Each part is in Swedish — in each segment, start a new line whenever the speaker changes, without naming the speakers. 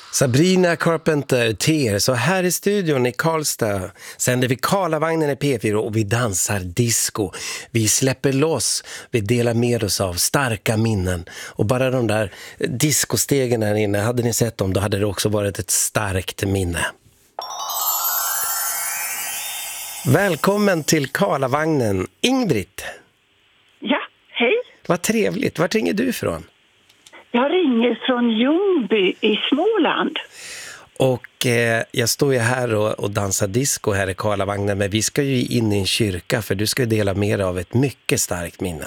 Sabrina Carpenter Tear, så här i studion i Karlstad sänder vi Karlavagnen i P4 och vi dansar disco. Vi släpper loss, vi delar med oss av starka minnen. Och bara de där discostegen här inne, hade ni sett dem, då hade det också varit ett starkt minne. Välkommen till Karlavagnen, Ingrid.
Ja, hej.
Vad trevligt, var ringer du ifrån?
Jag ringer från Ljungby i Småland.
Och jag står ju här och dansar disco här i Karlavagnen, men vi ska ju in i en kyrka för du ska ju dela med av ett mycket starkt minne.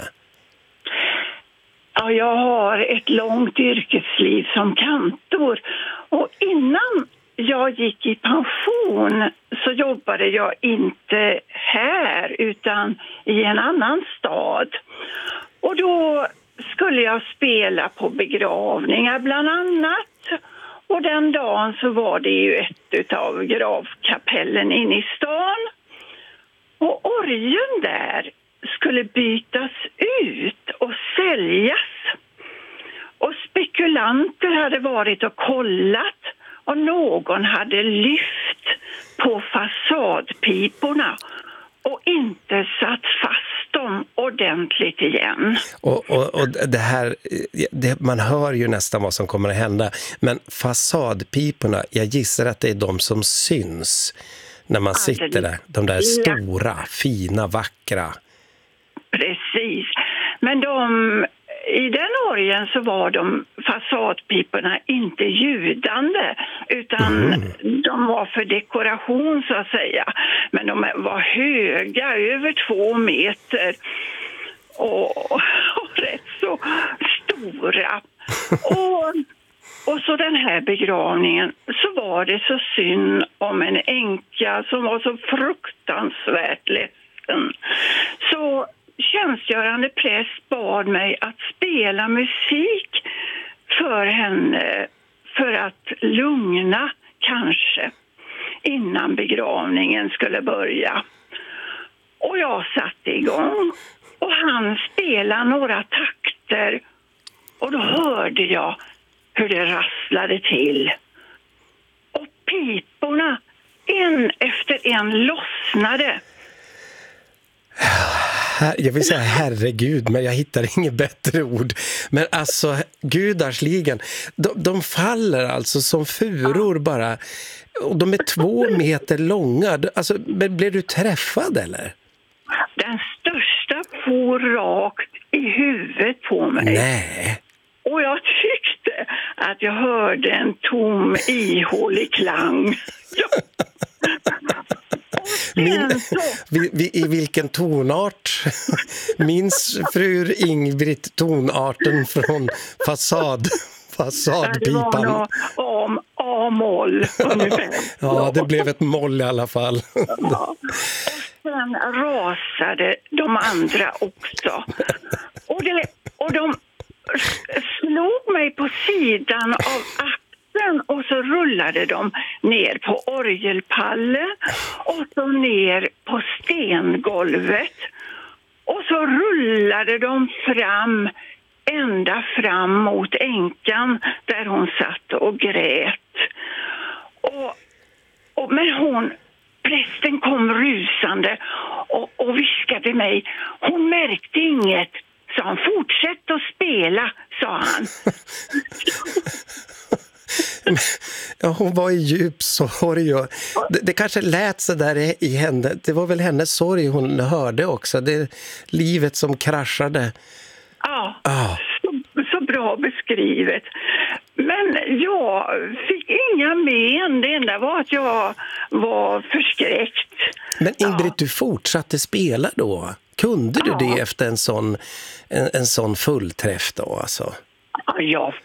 Ja, jag har ett långt yrkesliv som kantor och innan jag gick i pension så jobbade jag inte här utan i en annan stad. Och då skulle jag spela på begravningar bland annat. Och den dagen så var det ju ett av gravkapellen inne i stan. Och orgeln där skulle bytas ut och säljas. Och spekulanter hade varit och kollat och någon hade lyft på fasadpiporna och inte satt fast dem ordentligt igen.
Och det här, man hör ju nästan vad som kommer att hända. Men fasadpiporna, jag gissar att det är de som syns när man sitter där. De där stora, fina, vackra.
Precis. Men i den orgeln så var de fasadpiporna inte ljudande utan de var för dekoration så att säga. Men de var höga, över 2 meter och rätt så stora. Och så den här begravningen så var det så synd om en änka som var så fruktansvärt ledsen. Så tjänstgörande präst bad mig att spela musik för henne för att lugna kanske innan begravningen skulle börja. Och jag satte igång och han spelade några takter och då hörde jag hur det rasslade till. Och piporna en efter en lossnade.
Jag vill säga herregud, men jag hittar inget bättre ord. Men alltså, gudarsligen, de faller alltså som furor bara. Och de är 2 meter långa. Alltså, blev du träffad eller?
Den största for rakt i huvudet på mig.
Nej.
Och jag tyckte att jag hörde en tom, ihålig klang.
I vilken tonart minns fru Ingrid tonarten från fasadpipan?
Det var nog A-moll ungefär.
Ja, det blev ett moll i alla fall.
Ja. Och sen rasade de andra också. Och de slog mig på sidan av axeln och så rullade de ner på orgelpallen och så ner på stengolvet. Och så rullade de ända fram mot änkan där hon satt och grät. Men prästen kom rusande och viskade mig. Hon märkte inget. Så han fortsätt att spela, sa han.
Ja, hon var i djup sorg. Och det kanske lät så där i henne. Det var väl hennes sorg hon hörde också. Det är livet som kraschade.
Ja, så bra beskrivet. Men jag fick inga men. Det enda var att jag var förskräckt. Men
Ingrid, du fortsatte spela då? Kunde du det efter en sån fullträff då alltså?
Ja,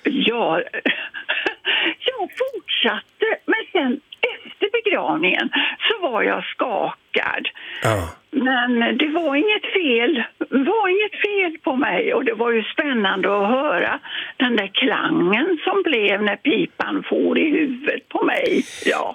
jag fortsatte, men sen efter begravningen så var jag skakad. Ja. Men det var inget fel på mig och det var ju spännande att höra den där klangen som blev när pipan for i huvudet på mig. Ja.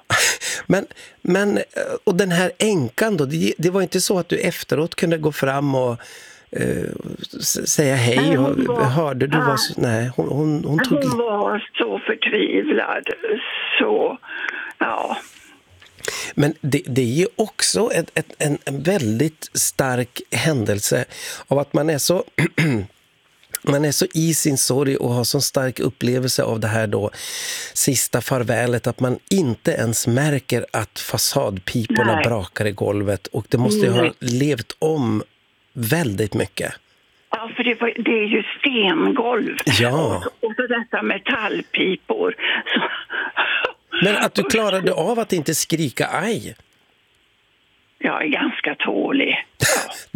Men och den här änkan då, det var inte så att du efteråt kunde gå fram och säga hej. Hörde du vad... Nej, hon tog...
Hon var så förtvivlad. Så, ja...
Men det är ju också en väldigt stark händelse av att man är så man är så i sin sorg och har så stark upplevelse av det här då sista farvälet att man inte ens märker att fasadpiporna brakar i golvet, och det måste ju ha levt om väldigt mycket.
Ja, för det är ju stengolv.
Ja.
Och så dessa metallpipor. Så...
Men att du klarade av att inte skrika aj.
Jag är ganska tålig. Ja.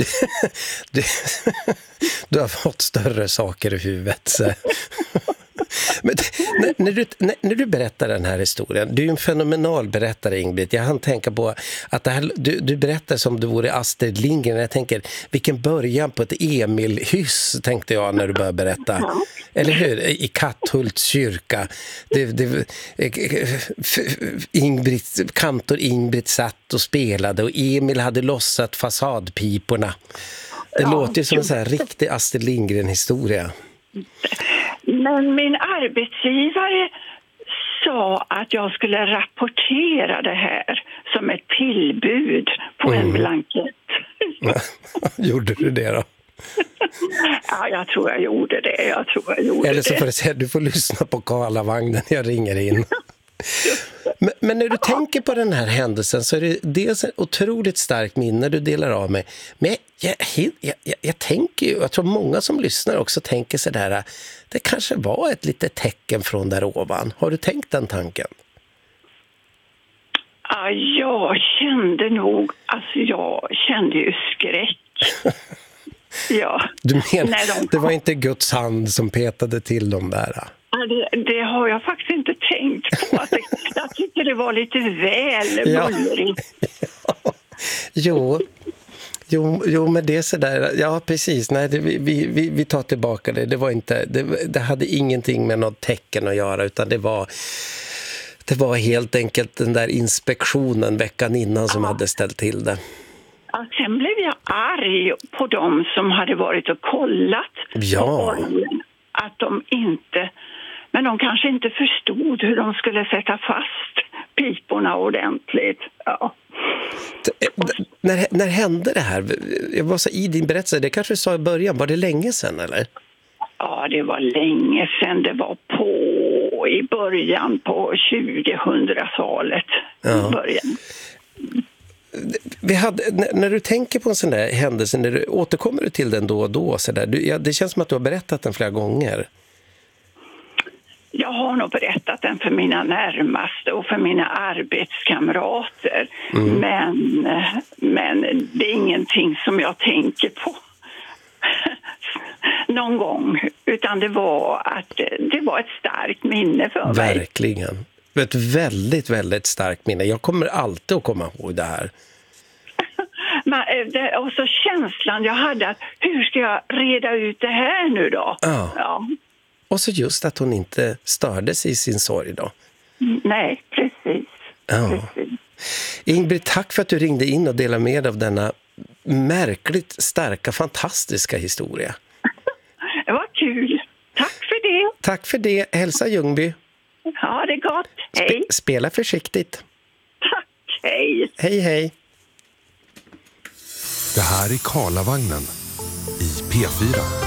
Du har fått större saker i huvudet. Så. Men när du berättar den här historien, du är en fenomenal berättare, Ingrid. Jag hann tänka på att det här, du berättar som du vore Astrid Lindgren. Jag tänker, vilken början på ett Emil-hyss, tänkte jag när du började berätta. Ja. Eller hur? I Katthults kyrka. Kantor Ingrid satt och spelade och Emil hade lossat fasadpiporna. Det låter ju som en så här riktig Astrid Lindgren-historia.
Men min arbetsgivare sa att jag skulle rapportera det här som ett tillbud på en blankett.
Gjorde du det då?
Ja, jag tror jag gjorde det. Eller
så får jag säga, du får lyssna på Karlavagnen, jag ringer in. Men när du tänker på den här händelsen så är det dels ett otroligt starkt minne du delar av med. Men jag tänker ju, jag tror många som lyssnar också tänker sig där, det kanske var ett litet tecken från där ovan. Har du tänkt den tanken?
Ja, jag kände ju skräck. Ja.
Du menar, det var inte Guds hand som petade till dem där?
Det har jag faktiskt inte tänkt på. Jag tycker det var lite väl bullrigt.
Jo, men det är sådär. Ja, precis. Nej, vi tar tillbaka det. Det var inte, det hade ingenting med något tecken att göra, utan det var helt enkelt den där inspektionen veckan innan som hade ställt till det.
Ja, sen blev jag arg på dem som hade varit och kollat på oljan, att de inte... Men de kanske inte förstod hur de skulle sätta fast piporna ordentligt. Ja.
När hände det här? Jag var så i din berättelse, det kanske du sa i början. Var det länge sedan eller?
Ja, det var länge sedan. Det var i början på 2000-talet.
Ja.
Början.
När du tänker på en sån där händelse, återkommer du till den då och då? Så där? Det känns som att du har berättat den flera gånger.
Jag har nog berättat den för mina närmaste och för mina arbetskamrater. Men det är ingenting som jag tänker på någon gång. Utan det var ett starkt minne för mig.
Verkligen. Ett väldigt, väldigt starkt minne. Jag kommer alltid att komma ihåg det här.
Och så känslan jag hade att hur ska jag reda ut det här nu då? Ja.
Och så just att hon inte stördes i sin sorg då.
Nej, precis.
Ja.
Precis.
Ingrid, tack för att du ringde in och delade med av denna märkligt starka, fantastiska historia.
Det var kul. Tack för det.
Tack för det. Hälsa Ljungby.
Ja, det är gott. Hej.
Spela försiktigt.
Tack. Hej.
Hej, hej.
Det här är Karlavagnen i P4.